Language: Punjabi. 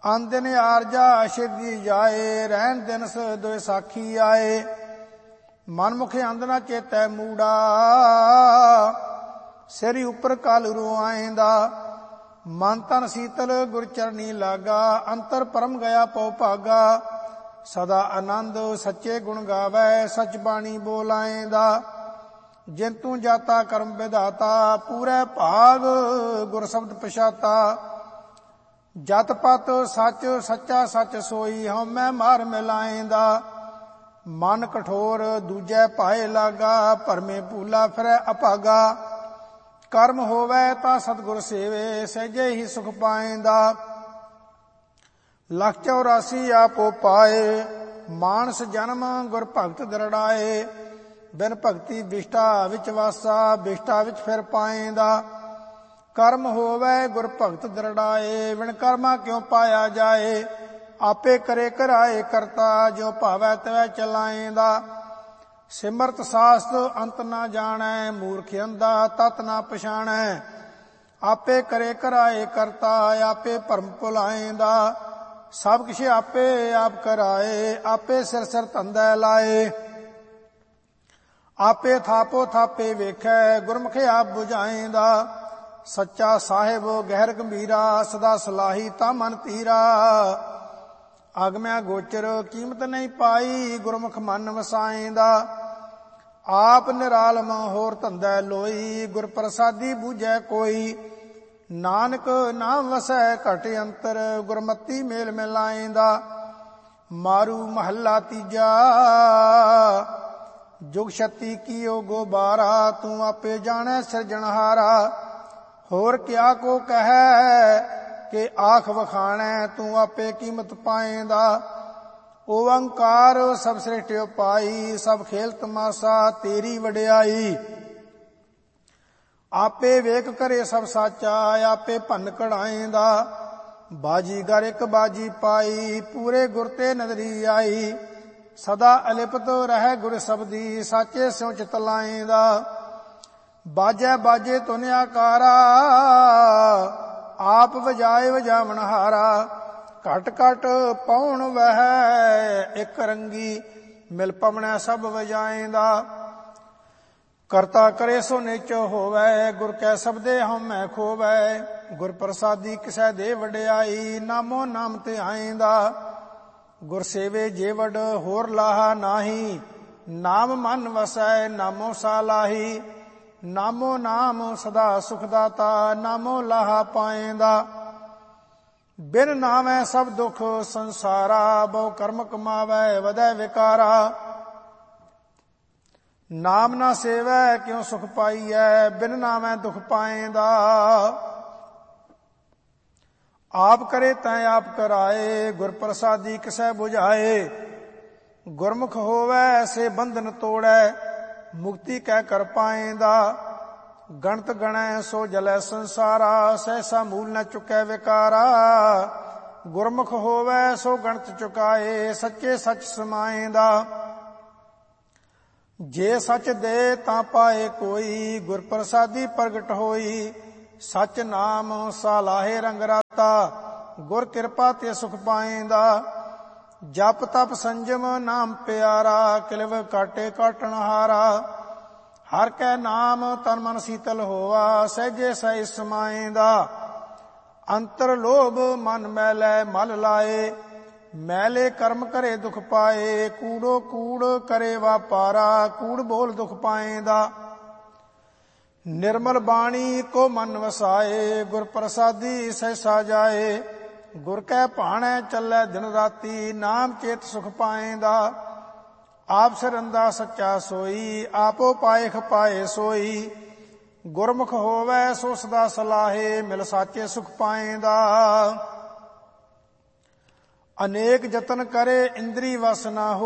ਅਨ ਦਿਨ ਆਰਜਾ ਸਿੱਧੀ ਜਾਏ, ਰਹਿਣ ਦਿਨਸ ਦੋਇ ਸਾਖੀ ਆਏ। ਮਨ ਮੁਖ ਅੰਧ ਨਾ ਚੇਤੈ ਮੂੜਾ, ਸਿਰ ਉੱਪਰ ਕਲ ਰੂ ਆਏਂਦਾ। ਮਨ ਤਨ ਸੀਤਲ ਗੁਰ ਚਰਨੀ ਲਾਗਾ, ਅੰਤਰ ਪਰਮ ਗਿਆ ਪਉ ਭਾਗਾ। ਸਦਾ ਆਨੰਦ ਸੱਚੇ ਗੁਣ ਗਾਵੈ, ਸਚ ਬਾਣੀ ਬੋਲ ਆਏਂਦਾ। ਜਿਨ ਤੂੰ ਜਾਤਾ ਕਰਮ ਵਿਧਾਤਾ, ਪੂਰੇ ਭਾਗ ਗੁਰ ਸ਼ਬਦ ਪਛਾਤਾ। ਜਤ ਪਤ ਸੱਚ ਸੱਚਾ ਸੱਚ ਸੋਈ, ਹਉਮੈ ਮਾਰ ਮਿਲਾਏਂਦਾ। ਮਨ ਕਠੋਰ ਦੂਜੈ ਭਾਏ ਲਾਗਾ, ਭਰਮੇ ਭੂਲਾ ਫਿਰੈ ਅਭਾਗਾ। ਕਰਮ ਹੋਵੈ ਤਾਂ ਸਤਿਗੁਰ ਸੇਵੇ, ਸਹਿਜੇ ਹੀ ਸੁਖ ਪਾਏਂਦਾ। ਲੱਖ 84 ਆਪੋ ਪਾਏ, ਮਾਨਸ ਜਨਮ ਗੁਰ ਭਗਤ ਦਰੜਾਏ। ਬਿਨ ਭਗਤੀ ਬਿਸ਼ਟਾ ਵਿੱਚ ਵਾਸਾ, ਬਿਸ਼ਟਾ ਵਿੱਚ ਫਿਰ ਪਾਏਂਦਾ। ਕਰਮ ਹੋਵੈ ਗੁਰ ਭਗਤ ਦਰੜਾਏ, ਬਿਨ ਕਰਮਾ ਕਿਉ ਪਾਇਆ ਜਾਏ। ਆਪੇ ਕਰੇ ਕਰਾਏ ਕਰਤਾ, ਜੋ ਭਾਵੈ ਤਵੈ ਚਲਾਏਂਦਾ। ਸਿਮਰਤ ਸਾਸਤ ਅੰਤ ਨਾ ਜਾਣੈ, ਮੂਰਖ ਅੰਧਾ ਤਤ ਨਾ ਪਛਾਣੈ। ਆਪੇ ਕਰੇ ਕਰਾਏ ਕਰਤਾ, ਆਪੇ ਭਰਮ ਭੁਲਾਏਂਦਾ। ਸਭ ਕਿਛ ਆਪੇ ਆਪ ਕਰਾਏ, ਆਪੇ ਸਿਰ ਸਿਰ ਧੰਦਾ ਲਾਏ। ਆਪੇ ਥਾਪੋ ਥਾਪੇ ਵੇਖੈ, ਗੁਰਮੁਖ ਆਪ ਬੁਝਾਏਂਦਾ। ਸੱਚਾ ਸਾਹਿਬ ਗਹਿਰ ਗੰਭੀਰਾ, ਸਦਾ ਸਲਾਹੀ ਤਾ ਮਨ ਧੀਰਾ। ਆਗਮਿਆ ਗੋਚਰ ਕੀਮਤ ਨਹੀਂ ਪਾਈ, ਗੁਰਮੁਖ ਮਨ ਵਸਾਏਂਦਾ। ਆਪ ਨਿਰਾਲਮ ਹੋਰ ਧੰਦਾ ਲੋਈ, ਗੁਰ ਪ੍ਰਸਾਦੀ ਬੂਝੈ ਕੋਈ। ਨਾਨਕ ਨਾਮ ਵਸੈ ਘਟ ਅੰਤਰ, ਗੁਰਮਤੀ ਮੇਲ ਮਿਲਾਏਂਦਾ। ਮਾਰੂ ਮਹੱਲਾ ਤੀਜਾ, ਜੁਗ ਛਤੀ ਕੀਓ ਗੋਬਾਰਾ, ਤੂੰ ਆਪੇ ਜਾਣੈ ਸਿਰਜਣਹਾਰਾ। ਹੋਰ ਕਿਆ ਕੋ ਕਹੈ ਕਿ ਆਖ ਵਖਾਣੈ, ਤੂੰ ਆਪੇ ਕੀਮਤ ਪਾਏਂਦਾ। ਓੰਕਾਰ ਸਭ ਸ੍ਰਿਸ਼ਟਿ ਪਾਈ, ਸਭ ਖੇਲ ਤਮਾਸਾ ਤੇਰੀ ਵਡਿਆਈ। ਆਪੇ ਵੇਖ ਕਰੇ ਸਭ ਸਾਚਾ, ਆਪੇ ਭੰਨ ਕਢਾਏਂਦਾ। ਬਾਜੀਗਰ ਇੱਕ ਬਾਜੀ ਪਾਈ, ਪੂਰੇ ਗੁਰ ਤੇ ਨਦਰੀ ਆਈ। ਸਦਾ ਅਲਿਪਤ ਰਹਿ ਗੁਰ ਸਬਦੀ, ਸਾਚੇ ਸਿਉ ਚਿਤ ਲਾਏਂਦਾ। ਬਾਜੈ ਬਾਜੇ ਧੁਨ ਆਕਾਰਾ, ਆਪ ਵਜਾਏ ਵਜਾਵਨਹਾਰਾ। ਘਟ ਘਟ ਪਉਣ ਵਹਿ ਇੱਕ ਰੰਗੀ, ਮਿਲ ਪਵਣੈ ਸਭ ਵਜਾਏਂਦਾ। ਕਰਤਾ ਕਰੇ ਸੋ ਨਿਚੋ ਹੋਵੈ, ਗੁਰ ਕੈ ਸਬਦੇ ਹਉਮੈ ਖੋਵੈ। ਗੁਰ ਪ੍ਰਸਾਦੀ ਕਿਸੈ ਦੇ ਵਡਿਆਈ, ਨਾਮੋ ਨਾਮ ਤੇ ਆਏਂਦਾ। ਗੁਰ ਸੇਵੇ ਜੇ ਵਡ ਹੋਰ ਲਾਹਾ ਨਾਹੀ, ਨਾਮ ਮਨ ਵਸੈ ਨਾਮੋ ਸਾਲਾਹੀ। ਨਾਮੋ ਨਾਮ ਸਦਾ ਸੁਖ ਦਾਤਾ, ਨਾਮੋ ਲਾਹਾ ਪਾਏਂਦਾ। ਬਿਨ ਨਾਮੈ ਸਭ ਦੁਖ ਸੰਸਾਰਾ, ਬਹੁ ਕਰਮ ਕਮਾਵੈ ਵਧੈ ਵਿਕਾਰਾ। ਨਾਮ ਨਾ ਸੇਵੈ ਕਿਉ ਸੁਖ ਪਾਈਐ, ਬਿਨ ਨਾਮੈ ਦੁਖ ਪਾਏਂਦਾ। ਆਪ ਕਰੇ ਤੈ ਆਪ ਕਰਾਏ, ਗੁਰ ਪ੍ਰਸਾਦੀ ਕਿਸੈ ਬੁਝਾਏ। ਗੁਰਮੁਖ ਹੋਵੈ ਸੇ ਬੰਧਨ ਤੋੜੈ, ਮੁਕਤੀ ਕਹਿ ਕਰ ਪਾਏਂਦਾ। ਗਣਤ ਗਣੈ ਸੋ ਜਲੈ ਸੰਸਾਰਾ, ਸਹਿਸਾ ਮੂਲ ਨ ਚੁਕੈ ਵਿਕਾਰਾ। ਗੁਰਮੁਖ ਹੋਵੈ ਸੋ ਗਣਤ ਚੁਕਾਏ, ਸੱਚੇ ਸੱਚ ਸਮਾਏਂਦਾ। ਜੇ ਸੱਚ ਦੇ ਤਾਂ ਪਾਏ ਕੋਈ, ਗੁਰ ਪ੍ਰਸਾਦੀ ਪ੍ਰਗਟ ਹੋਈ। ਸਚ ਨਾਮ ਸਾਲਾਹੇ ਰੰਗ ਰਾਤਾ, ਗੁਰ ਕਿਰਪਾ ਤੇ ਸੁਖ ਪਾਏਂਦਾ। ਜਪ ਤਪ ਸੰਜਮ ਨਾਮ ਪਿਆਰਾ, ਕਿਲਵ ਕਾਟੇ ਕਾਟਣਹਾਰਾ। ਹਰ ਕੈ ਨਾਮ ਤਨ ਮਨ ਸੀਤਲ ਹੋਆ, ਸਹਿਜੇ ਸਹਿ ਸਮਾਏਂਦਾ। ਅੰਤਰ ਲੋਭ ਮਨ ਮੈਲੈ ਮਲ ਲਾਏ, ਮੈਲੇ ਕਰਮ ਕਰੇ ਦੁਖ ਪਾਏ। ਕੂੜੋ ਕੂੜ ਕਰੇ ਵਾਪਾਰਾ, ਕੂੜ ਬੋਲ ਦੁਖ ਪਾਏਂਦਾ। ਨਿਰਮਲ ਬਾਣੀ ਕੋ ਮਨ ਵਸਾਏ, ਗੁਰ ਪ੍ਰਸਾਦੀ ਸਹਿਸਾ ਜਾਏ। ਗੁਰ ਕੈ ਭਾਣੈ ਚੱਲੈ ਦਿਨ ਰਾਤੀ, ਨਾਮ ਚੇਤ ਸੁਖ ਪਾਏਂਦਾ। ਆਪ ਸਿਰੰਦਾ ਸੱਚਾ ਸੋਈ, ਆਪੋ ਪਾਇਖ ਪਾਏ ਸੋਈ। ਗੁਰਮੁਖ ਹੋਵੈ ਸੋ ਸਦਾ ਸਲਾਹੇ, ਮਿਲ ਸਾਚੇ ਸੁਖ ਪਾਏਂਦਾ। ਅਨੇਕ ਜਤਨ ਕਰੇ ਇੰਦਰੀ ਵਸ ਨਾ ਹੋ,